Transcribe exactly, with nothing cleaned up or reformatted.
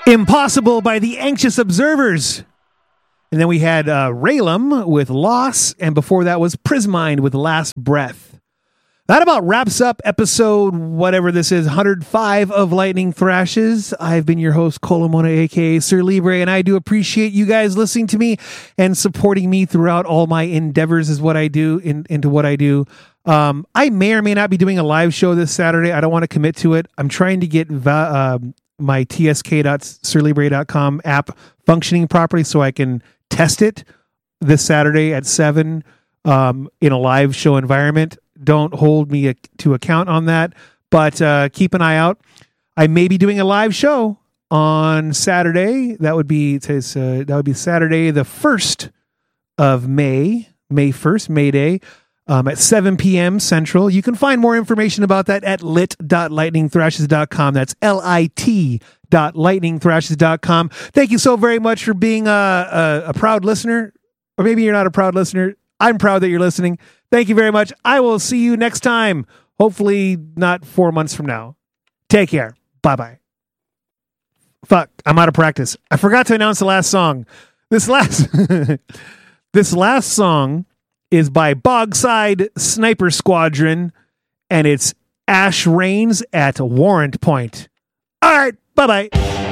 Impossible by the Anxious Observers. And then we had uh, Raylam with Loss, and before that was Prismind with Last Breath. That about wraps up episode, whatever this is, one hundred five of Lightning Thrashes. I've been your host, Colomona, a k a. Sir Libre, and I do appreciate you guys listening to me and supporting me throughout all my endeavors is what I do, in, into what I do. Um, I may or may not be doing a live show this Saturday. I don't want to commit to it. I'm trying to get va- uh, my T S K dot sir libre dot com app functioning properly so I can test it this Saturday at seven um, in a live show environment. Don't hold me a, to account on that, but uh, keep an eye out. I may be doing a live show on Saturday. That would be uh, that would be Saturday, the first of May, May first, May Day. Um, at seven p.m. Central. You can find more information about that at lit dot lightning thrashes dot com. That's L I T dot lightning thrashes dot com. Thank you so very much for being a, a, a proud listener. Or maybe you're not a proud listener. I'm proud that you're listening. Thank you very much. I will see you next time. Hopefully not four months from now. Take care. Bye-bye. Fuck, I'm out of practice. I forgot to announce the last song. This last, this last song is by Bogside Sniper Squadron, and it's Ash Rains at Warrant Point. All right, bye-bye.